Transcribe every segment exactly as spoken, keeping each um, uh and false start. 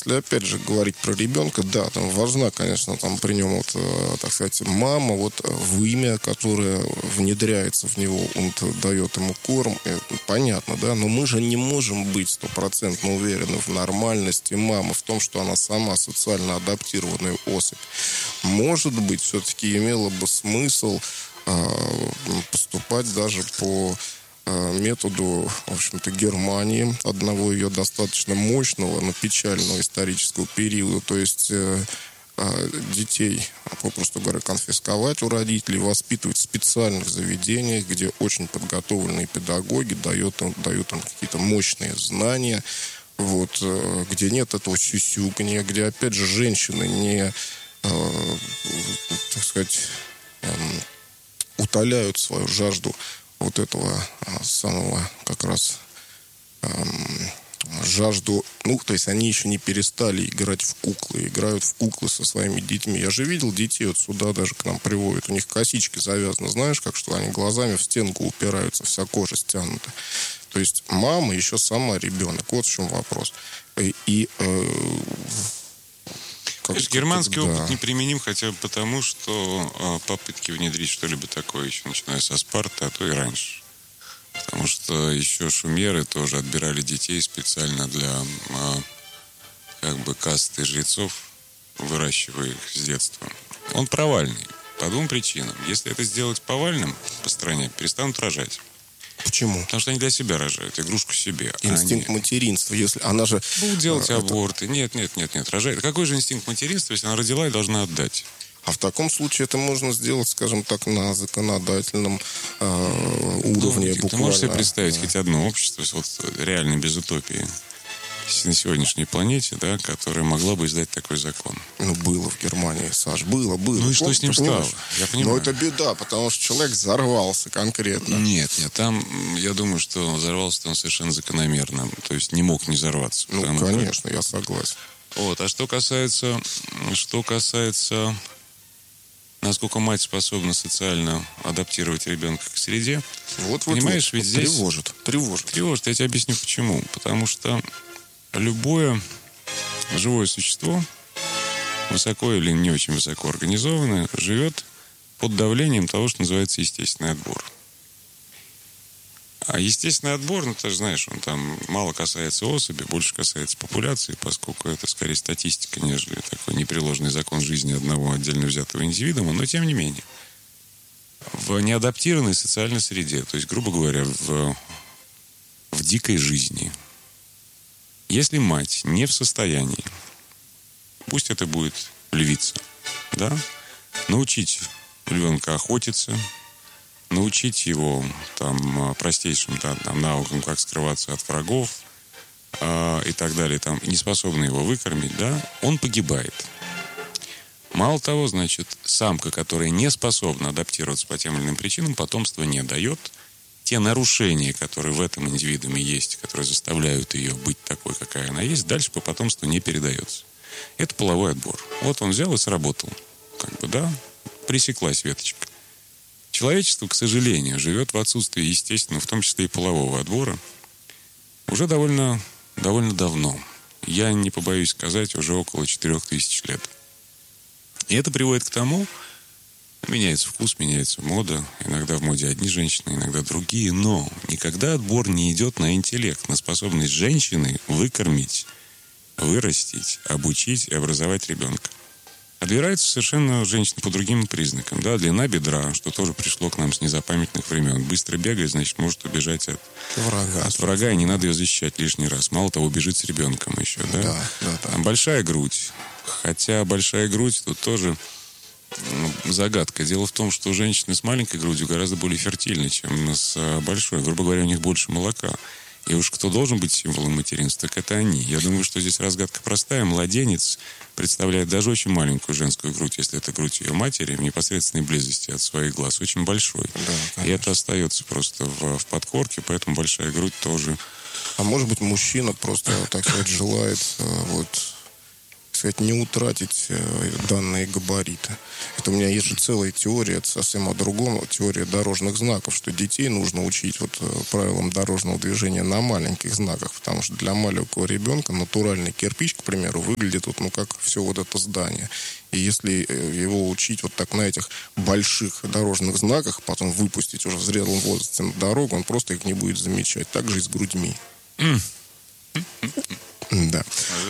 если опять же говорить про ребенка, да, там важна, конечно, там при нем вот, так сказать, мама, вот вымя, которое внедряется в него, он дает ему корм, это понятно, да, но мы же не можем быть стопроцентно уверены в нормальности мамы, в том, что она сама социально адаптированная особь. Может быть, все-таки имело бы смысл э, поступать даже по методу, в общем-то, Германии, одного ее достаточно мощного, но печального исторического периода. То есть э, э, детей, попросту говоря, конфисковать у родителей, воспитывать в специальных заведениях, где очень подготовленные педагоги дают им, дают им какие-то мощные знания, вот, э, где нет этого сюсюканья, где, опять же, женщины не, э, так сказать, э, утоляют свою жажду вот этого самого как раз эм, жажду, ну, то есть они еще не перестали играть в куклы, играют в куклы со своими детьми. Я же видел детей вот сюда даже к нам приводят, у них косички завязаны, знаешь, как что они глазами в стенку упираются, вся кожа стянута. То есть мама еще сама ребенок, вот в чем вопрос. И, и э, Конечно, германский да. опыт неприменим хотя бы потому, что а, попытки внедрить что-либо такое еще начиная со Спарты, а то и раньше. Потому что еще шумеры тоже отбирали детей специально для а, как бы касты жрецов, выращивая их с детства. Он провальный по двум причинам. Если это сделать повальным по стране, перестанут рожать. Почему? Потому что они для себя рожают, игрушку себе. Инстинкт они... материнства, если она же... Будут делать это... аборты. Нет, нет, нет, нет, рожает. Какой же инстинкт материнства, если она родила и должна отдать? А в таком случае это можно сделать, скажем так, на законодательном э, уровне. Ну, ты можешь себе представить да. хоть одно общество, вот реально без утопии, на сегодняшней планете, да, которая могла бы издать такой закон? Ну, было в Германии, Саш, было, было. Ну и что с ним стало? Я понимаю. Но это беда, потому что человек взорвался конкретно. Нет, нет, там, я думаю, что взорвался он совершенно закономерно. То есть не мог не взорваться. Ну, конечно, как... я согласен. Вот, а что касается, что касается, насколько мать способна социально адаптировать ребенка к среде, вот, понимаешь, вот, ведь вот, здесь... Тревожит, тревожит. Тревожит, я тебе объясню почему. Потому что любое живое существо, высоко или не очень высоко организованное, живет под давлением того, что называется естественный отбор. А естественный отбор, ну, ты же знаешь, он там мало касается особи, больше касается популяции, поскольку это скорее статистика, нежели такой непреложный закон жизни одного отдельно взятого индивидуума, но тем не менее. В неадаптированной социальной среде, то есть, грубо говоря, в, в дикой жизни, если мать не в состоянии, пусть это будет львица, да, научить ребенка охотиться, научить его там простейшим да, там, навыкам, как скрываться от врагов э, и так далее, там, не способны его выкормить, да, он погибает. Мало того, значит, самка, которая не способна адаптироваться по тем или иным причинам, потомство не дает. Те нарушения, которые в этом индивидууме есть, которые заставляют ее быть такой, какая она есть, дальше по потомству не передается. Это половой отбор. Вот он взял и сработал. Как бы, да, пресеклась веточка. Человечество, к сожалению, живет в отсутствии естественного, в том числе и полового отбора, уже довольно, довольно давно. Я не побоюсь сказать, уже около четырех тысяч лет. И это приводит к тому, меняется вкус, меняется мода. Иногда в моде одни женщины, иногда другие. Но никогда отбор не идет на интеллект, на способность женщины выкормить, вырастить, обучить и образовать ребенка. Отбирается совершенно женщина по другим признакам. Да, длина бедра, что тоже пришло к нам с незапамятных времен. Быстро бегает, значит, может убежать от врага. От врага, и не надо ее защищать лишний раз. Мало того, бежит с ребенком еще. Да? Да, да, да. Большая грудь. Хотя большая грудь тут тоже ну, загадка. Дело в том, что женщины с маленькой грудью гораздо более фертильны, чем с большой. Грубо говоря, у них больше молока. И уж кто должен быть символом материнства, так это они. Я думаю, что здесь разгадка простая. Младенец представляет даже очень маленькую женскую грудь, если это грудь ее матери, в непосредственной близости от своих глаз, очень большой. Да, и это остается просто в, в подкорке, поэтому большая грудь тоже. А может быть, мужчина просто, так сказать, желает вот сказать, не утратить э, данные габариты. Это у меня есть же целая теория, это совсем о другом, теория дорожных знаков, что детей нужно учить вот э, правилам дорожного движения на маленьких знаках, потому что для маленького ребенка натуральный кирпич, к примеру, выглядит вот, ну, как все вот это здание. И если его учить вот так на этих больших дорожных знаках, потом выпустить уже в зрелом возрасте на дорогу, он просто их не будет замечать. Так же и с грудьми. Mm. Да.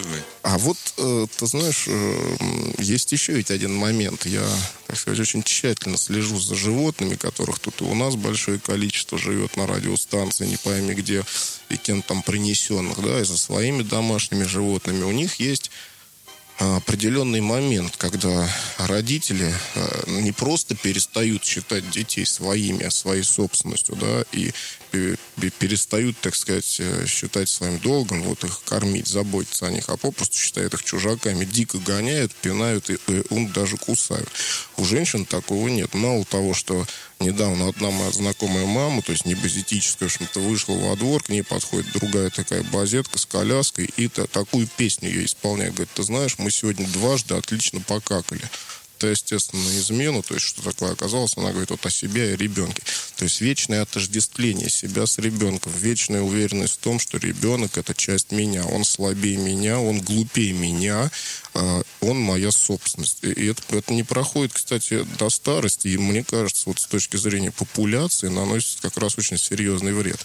А вот, э, ты знаешь, э, есть еще ведь один момент. Я, так сказать, очень тщательно слежу за животными, которых тут и у нас большое количество живет на радиостанции, не пойми где, и кем там принесенных, да, и за своими домашними животными. У них есть определенный момент, когда родители не просто перестают считать детей своими, а своей собственностью, да, и перестают, так сказать, считать своим долгом вот их кормить, заботиться о них, а попросту считают их чужаками, дико гоняют, пинают и, и он даже кусают. У женщин такого нет. Мало того, что недавно одна моя знакомая мама, то есть не базетическая, в общем-то, вышла во двор, к ней подходит другая такая базетка с коляской, и та, такую песню ей исполняет. Говорит, ты знаешь, мы сегодня дважды отлично покакали. Это, естественно, на измену, то есть что такое оказалось, она говорит вот о себе и ребенке. То есть вечное отождествление себя с ребенком, вечная уверенность в том, что ребенок — это часть меня, он слабее меня, он глупее меня, он моя собственность. И это, это не проходит, кстати, до старости, и мне кажется, вот с точки зрения популяции наносит как раз очень серьезный вред.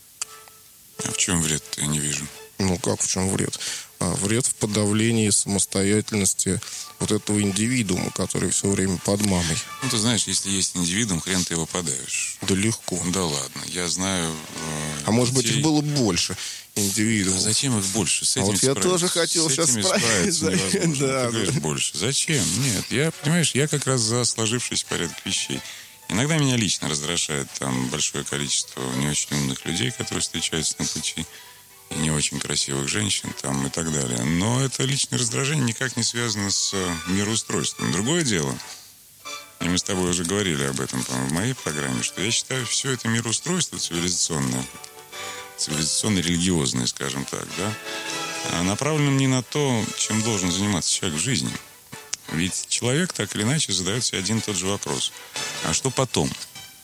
А в чем вред, я не вижу. Ну, как в чем вред? А вред в подавлении самостоятельности вот этого индивидуума, который все время под мамой. Ну, ты знаешь, если есть индивидуум, хрен ты его подавишь. Да легко. Да ладно, я знаю... Э, а может детей... быть, их было больше индивидуумов. А зачем их больше? С этим а вот я тоже хотел с сейчас справиться невозможно. Да, ты говоришь, больше. Зачем? Нет, я, понимаешь, я как раз за сложившийся порядок вещей. Иногда меня лично раздражает там большое количество не очень умных людей, которые встречаются на пути, и не очень красивых женщин там и так далее. Но это личное раздражение никак не связано с мироустройством. Другое дело, и мы с тобой уже говорили об этом, по-моему, в моей программе, что я считаю, все это мироустройство цивилизационное, цивилизационно-религиозное, скажем так, да, направлено не на то, чем должен заниматься человек в жизни. Ведь человек так или иначе задает себе один и тот же вопрос. А что потом?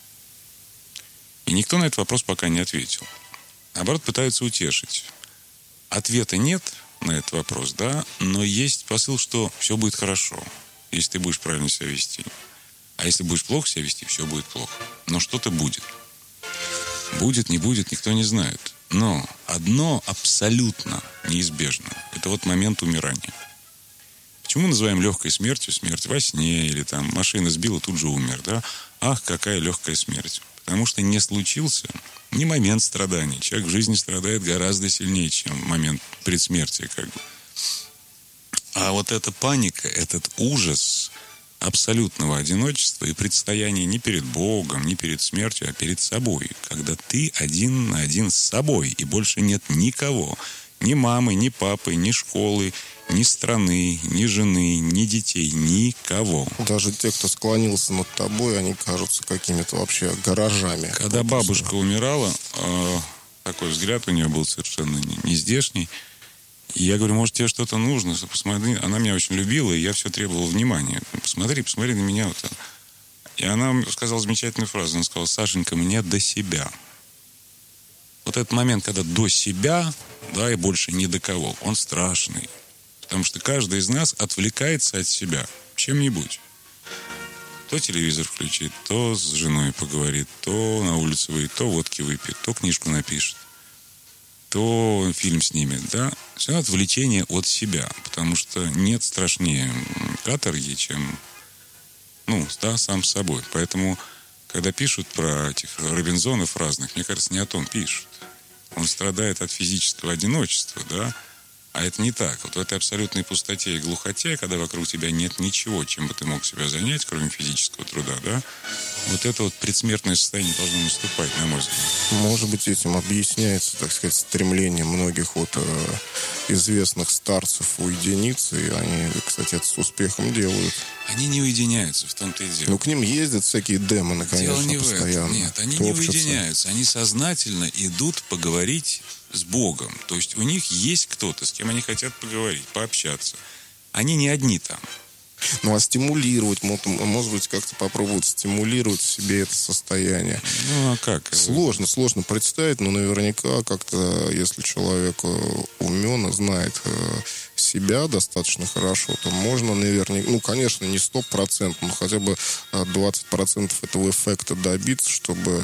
И никто на этот вопрос пока не ответил. Наоборот, пытаются утешить. Ответа нет на этот вопрос, да, но есть посыл, что все будет хорошо, если ты будешь правильно себя вести. А если будешь плохо себя вести, все будет плохо. Но что-то будет. Будет, не будет, никто не знает. Но одно абсолютно неизбежно. Это вот момент умирания. Почему мы называем легкой смертью смерть во сне или там машина сбила, тут же умер, да? Ах, какая легкая смерть. Потому что не случился ни момент страданий. Человек в жизни страдает гораздо сильнее, чем момент предсмертия, как бы. А вот эта паника, этот ужас абсолютного одиночества и предстояния не перед Богом, не перед смертью, а перед собой. Когда ты один на один с собой, и больше нет никого. Ни мамы, ни папы, ни школы, ни страны, ни жены, ни детей, никого. Даже те, кто склонился над тобой, они кажутся какими-то вообще гаражами. Когда бабушка умирала, э, такой взгляд у нее был совершенно не, не здешний. И я говорю, может, тебе что-то нужно? Посмотри. Она меня очень любила, и я все требовал внимания. Посмотри, посмотри на меня. Вот. И она сказала замечательную фразу. Она сказала, Сашенька, мне до себя. Вот этот момент, когда до себя, да, и больше ни до кого, он страшный. Потому что каждый из нас отвлекается от себя чем-нибудь. То телевизор включит, то с женой поговорит, то на улицу выйдет, то водки выпьет, то книжку напишет, то фильм снимет, да. Все отвлечение от себя, потому что нет страшнее каторги, чем, ну, да, сам с собой. Поэтому, когда пишут про этих Робинзонов разных, мне кажется, не о том пишут. Он страдает от физического одиночества, да. А это не так. Вот в этой абсолютной пустоте и глухоте, когда вокруг тебя нет ничего, чем бы ты мог себя занять, кроме физического труда, да, вот это вот предсмертное состояние должно наступать, на мой взгляд. Может быть, этим объясняется, так сказать, стремление многих вот э, известных старцев уединиться, и они, кстати, это с успехом делают. Они не уединяются, в том-то и дело. Ну, к ним ездят всякие демоны, конечно, дело не постоянно. В этом. Нет, они топчутся. не уединяются. Они сознательно идут поговорить с Богом. То есть у них есть кто-то, с кем они хотят поговорить, пообщаться. они не одни там. Ну, а стимулировать, может быть, как-то попробовать стимулировать в себе это состояние. Ну, а как? Сложно, сложно представить, но наверняка как-то, если человек умен и знает себя достаточно хорошо, то можно наверняка, ну, конечно, не сто процентов, но хотя бы двадцать процентов этого эффекта добиться, чтобы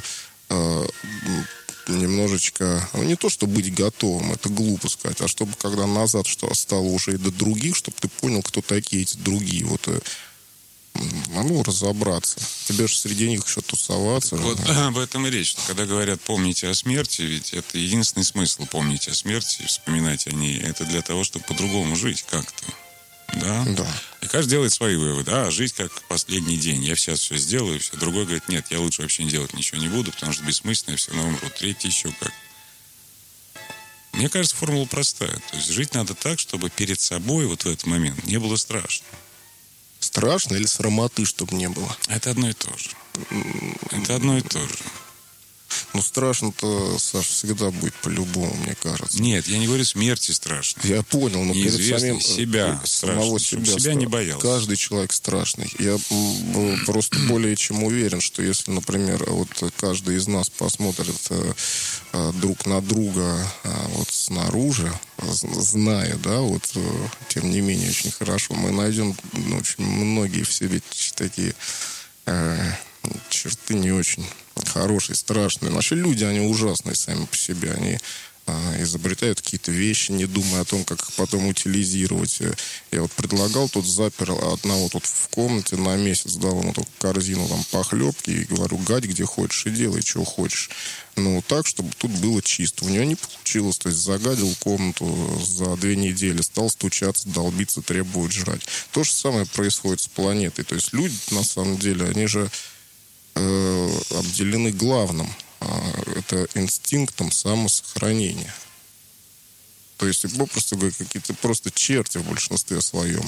немножечко, ну, не то, что быть готовым, это глупо сказать, а чтобы когда назад что стало уже и до других, чтобы ты понял, кто такие эти другие. Вот, ну, разобраться. Тебе же среди них еще тусоваться. Вот да. Об этом и речь. Что когда говорят «помните о смерти», ведь это единственный смысл помнить о смерти, вспоминать о ней. Это для того, чтобы по-другому жить как-то. Да? Да. И каждый делает свои выводы. А, жить как последний день. Я сейчас все сделаю, все. Другой говорит, нет, я лучше вообще делать ничего не буду, потому что бессмысленно, я все равно умру. Третий еще как. Мне кажется, формула простая. То есть жить надо так, чтобы перед собой вот в этот момент не было страшно. Страшно или срамоты, чтобы не было? Это одно и то же. Это одно и то же. Ну, страшно-то, Саш, всегда будет по-любому, мне кажется. Нет, я не говорю смерти страшно. Я понял, но перед самим себя самого страшно, себя, себя не боялся. Каждый человек страшный. Я просто более чем уверен, что если, например, вот каждый из нас посмотрит друг на друга вот снаружи, зная, да, вот тем не менее очень хорошо, мы найдем ну, очень многие в себе такие э, черты не очень хорошие, страшные. Вообще люди, они ужасные сами по себе. Они а, изобретают какие-то вещи, не думая о том, как их потом утилизировать. Я вот предлагал, тут запер одного тут в комнате на месяц, дал ему только корзину там похлебки и говорю, гадь где хочешь и делай, что хочешь. Ну, так, чтобы тут было чисто. У него не получилось. То есть загадил комнату за две недели, стал стучаться, долбиться, требовать жрать. То же самое происходит с планетой. То есть люди, на самом деле, они же обделены главным. Это инстинктом самосохранения. То есть, попросту говоря, какие-то просто черти в большинстве своем.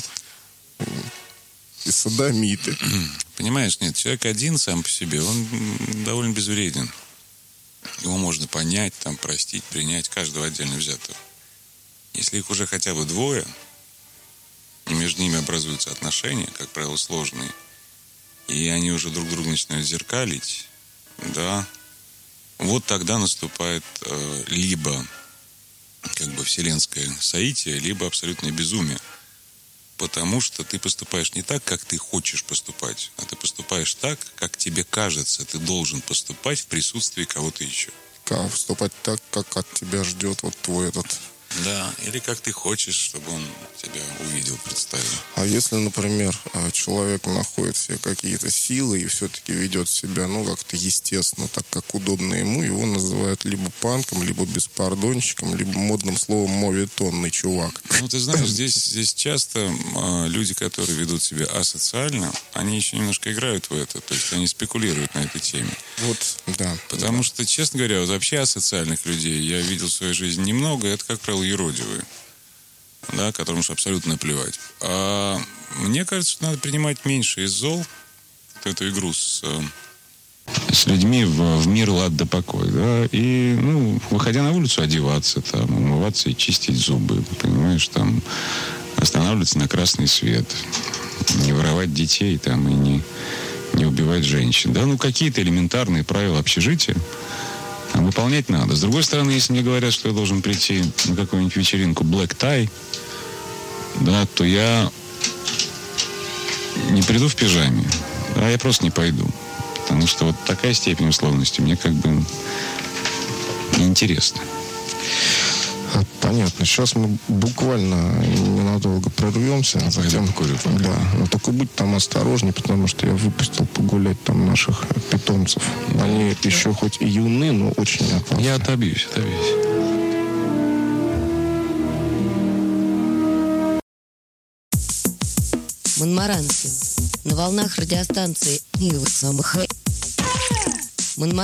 И содомиты. Понимаешь, нет, человек один сам по себе, он довольно безвреден. Его можно понять, там, простить, принять, каждого отдельно взятого. Если их уже хотя бы двое, и между ними образуются отношения, как правило, сложные, и они уже друг друга начинают зеркалить, да, вот тогда наступает э, либо как бы вселенское соитие, либо абсолютное безумие. Потому что ты поступаешь не так, как ты хочешь поступать, а ты поступаешь так, как тебе кажется, ты должен поступать в присутствии кого-то еще. Как поступать так, как от тебя ждет вот твой этот... Да, или как ты хочешь, чтобы он тебя увидел, представил. А если, например, человек находит в себе какие-то силы и все-таки ведет себя, ну, как-то естественно, так как удобно ему, его называют либо панком, либо беспардонщиком, либо модным словом моветонный чувак. Ну, ты знаешь, здесь, здесь часто э, люди, которые ведут себя асоциально, они еще немножко играют в это, то есть они спекулируют на этой теме. Вот, да. Потому да. что, честно говоря, вот вообще асоциальных людей я видел в своей жизни немного, это, как правило, юродивые, да, которым уж абсолютно наплевать. А мне кажется, что надо принимать меньше из зол вот эту игру с, с людьми в, в мир, лад да покой, да, и, ну, выходя на улицу, одеваться, там, умываться и чистить зубы, понимаешь, там, останавливаться на красный свет, не воровать детей, там, и не, не убивать женщин, да, ну, какие-то элементарные правила общежития выполнять надо. С другой стороны, если мне говорят, что я должен прийти на какую-нибудь вечеринку black tie, да, то я не приду в пижаме, а я просто не пойду. Потому что вот такая степень условности мне как бы неинтересна. Понятно. Сейчас мы буквально ненадолго прервемся. А затем, покурю, да, но только будь там осторожней, потому что я выпустил погулять там наших питомцев. Они да. еще хоть и юны, но очень опасны. Я отобьюсь, отобьюсь. Монмаранси. На волнах радиостанции Ива Самых.